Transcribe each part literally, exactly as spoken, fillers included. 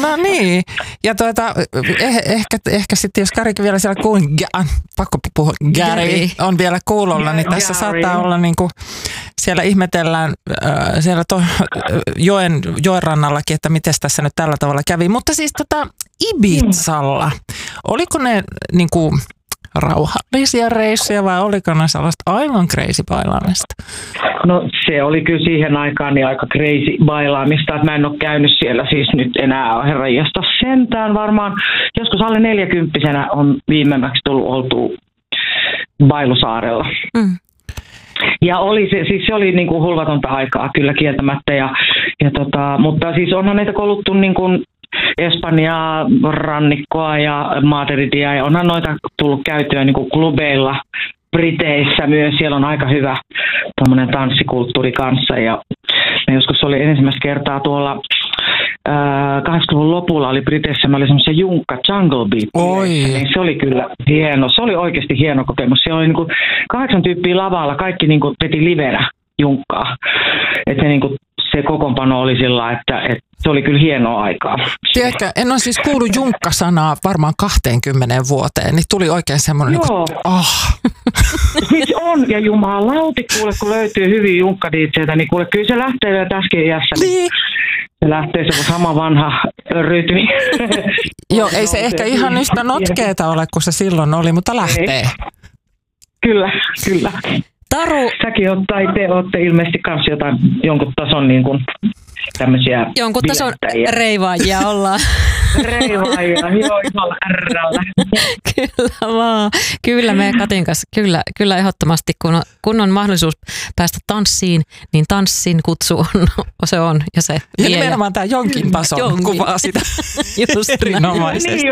No niin, ja tuota, eh, ehkä, ehkä sitten jos Karikin vielä siellä kuul... pakko puhua, Gary on vielä kuulolla, niin tässä Gary. Saattaa olla niin kuin, siellä ihmetellään äh, siellä to, joen, joen rannallakin, että miten tässä nyt tällä tavalla kävi. Mutta siis tota Ibizalla, oliko ne niin kuin rauhallisia reissuja vai oliko ne sellaista aivan crazy bailaamista? No se oli kyllä siihen aikaan niin aika crazy bailaamista, että mä en ole käynyt siellä siis nyt enää herranjestas sentään varmaan. Joskus alle neljäkymppisenä on viimemmäksi tullut oltua Bailusaarella. Mm. Ja oli se, siis se oli niin kuin hulvatonta aikaa kyllä kieltämättä, ja, ja tota, mutta siis onhan näitä koluttu niin kuin Espanjaa, rannikkoa ja Madridia, ja onhan noita tullut käytyä niin kuin klubeilla Briteissä myös. Siellä on aika hyvä tommoinen tanssikulttuuri kanssa, ja joskus oli ensimmäistä kertaa tuolla ää, kahdeksankymmentäluvun lopulla oli Briteissä, mä olin semmoisia Junkka Jungle Beat, niin se oli kyllä hieno, se oli oikeasti hieno kokemus. Siellä oli niin kuin kahdeksan tyyppiä lavalla, kaikki niin kuin veti livenä Junkkaa, että se niin kuin se kokoonpano oli sillä, että, että se oli kyllä hienoa aikaa. Tiedätkö, en ole siis kuullut junkkasanaa varmaan kaksikymmentä vuoteen, niin tuli oikein semmoinen, niin kuin, oh. Siis on, ja jumalauti, kuule, kun löytyy hyviä junkkadiitseitä, niin kuule, kyllä se lähtee vielä tässäkin iässä. Niin. Se lähtee se sama vanha rytmi. Joo, ei se ehkä ihan yhtä notkeeta ole, kuin se silloin oli, mutta lähtee. Ei. Kyllä, kyllä. Taru. Säkin oot, tai te olette ilmeisesti kanssa jotain jonkun tason niin kuin tämmöisiä jonkun tason reivaajia ollaan. Reivaajia, joo, ihan ärrällä. Kyllä vaan. Kyllä me Katin kanssa, kyllä, kyllä ehdottomasti, kun on, kun on mahdollisuus päästä tanssiin, niin tanssin kutsu on, se on. Ja, se ja nimenomaan tämä jonkin tason jonkin. Kuvaa sitä erinomaisesti.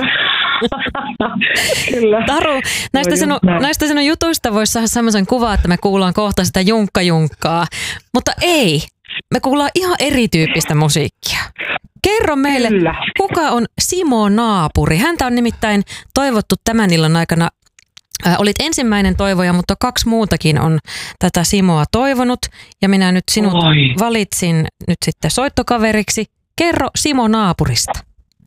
Kyllä. Taru, näistä sinun, näistä sinun jutuista voisi saada semmoisen kuvan, että me kuullaan kohta sitä junkka-junkkaa, mutta ei. Me kuullaan ihan erityyppistä musiikkia. Kerro meille, Kyllä. kuka on Simo Naapuri? Häntä on nimittäin toivottu tämän illan aikana. Äh, olit ensimmäinen toivoja, mutta kaksi muutakin on tätä Simoa toivonut. Ja minä nyt sinut Oi. valitsin nyt sitten soittokaveriksi. Kerro Simo Naapurista.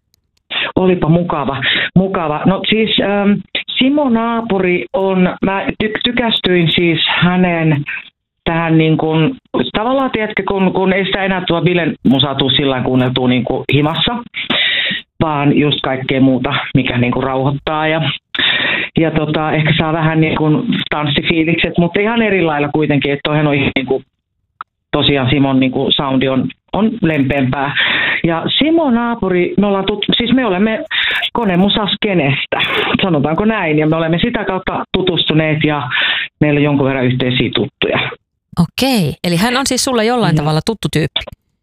Olipa mukava. mukava. No siis ähm, Simo Naapuri on, mä ty- tykästyin siis hänen tähän niin kuin, tavallaan tiedätkö, kun, kun ei sitä enää tuo bilen musaa tuu sillä kuunneltua niin kuin himassa, vaan just kaikkea muuta, mikä niin kuin rauhoittaa ja, ja tota, ehkä saa vähän niin kuin tanssifiilikset, mutta ihan eri lailla kuitenkin, että toihan on niin kuin, tosiaan Simon niin kuin soundi on, on lempeämpää. Ja Simo Naapuri, me ollaan tut- siis me olemme konemusaskenestä, sanotaanko näin, ja me olemme sitä kautta tutustuneet ja meillä on jonkun verran yhteisiä tuttuja. Okei, eli hän on siis sulle jollain no. tavalla tuttu tyyppi.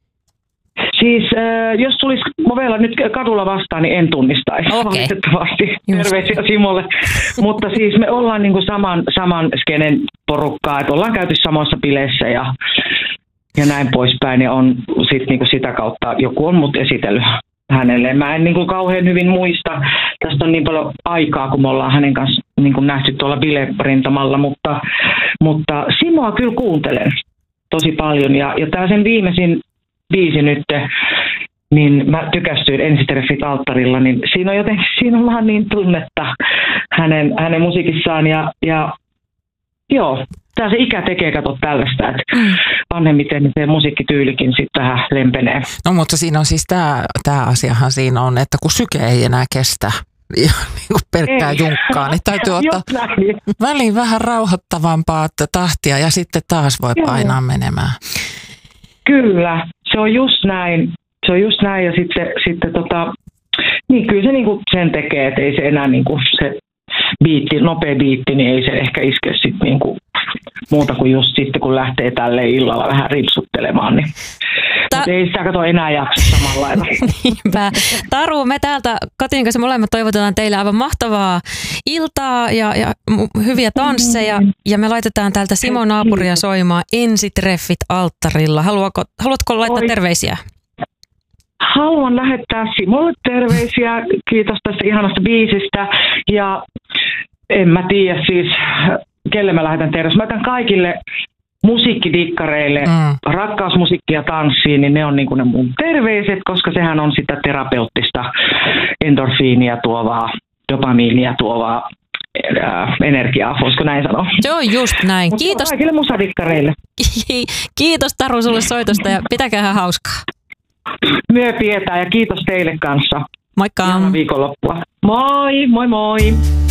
Siis äh, jos tulisi Movella nyt kadulla vastaan, niin en tunnistaisi okay. valitettavasti. Just. Terveisiä Simolle. Mutta siis me ollaan niinku saman, saman skenen porukkaa, että ollaan käyty samoissa bileissä ja, ja näin poispäin. Ja on sit niinku sitä kautta, joku on mut esitellyt hänelle. Mä en niinku kauhean hyvin muista, tästä on niin paljon aikaa, kun me ollaan hänen kanssa niinku nähty tuolla bilerintamalla, mutta, mutta Simoa kyllä kuuntelen tosi paljon. Ja, ja tää sen viimeisin biisi nyt, niin mä tykästyin Ensitreffit alttarilla, niin siinä on jotenkin, siinä on vähän niin tunnetta hänen, hänen musiikissaan ja, ja joo, tää se ikä tekee, kato tällaista, että vanhemmiten niin se musiikkityylikin sitten vähän lempenee. No mutta siinä on siis tää, tää asiahan siinä on, että kun syke ei enää kestä ihan niin kuin pelkkää ei. junkkaa, niin täytyy ottaa väliin vähän rauhoittavampaa tahtia ja sitten taas voi painaa menemään. Kyllä, se on just näin. Se on just näin ja sitten, sitten tota, niin kyllä se niinku sen tekee, että ei se enää niinku se biitti, nopea biitti, niin ei se ehkä iske sitten niinku muuta kuin just sitten, kun lähtee tälle illalla vähän ripsuttelemaan, niin Ta- ei sitä kato enää jaksa samalla lailla. Niinpä. Taru, me täältä Katin kanssa molemmat toivotetaan teille aivan mahtavaa iltaa ja, ja hyviä tansseja. Mm. Ja me laitetaan täältä Simo Naapuria soimaan Ensitreffit alttarilla. Haluatko, haluatko laittaa Oi. terveisiä? Haluan lähettää Simolle terveisiä. Kiitos tästä ihanasta biisistä. Ja en mä tiedä siis, kelle mä lähetän terveisiä. Mä lähetän kaikille musiikkidikkareille, mm. rakkausmusiikki ja tanssiin, niin ne on niin kuin ne mun terveiset, koska sehän on sitä terapeuttista endorfiinia tuovaa, dopamiinia tuovaa ää, energiaa, voisiko näin sanoa? Se on just näin. Mutta kiitos kaikille musadikkareille. Kiitos Taru sulle soitosta ja pitäkäähän hauskaa. Myö pidetään ja kiitos teille kanssa. Moikka. Ihana viikonloppua. Moi, moi moi.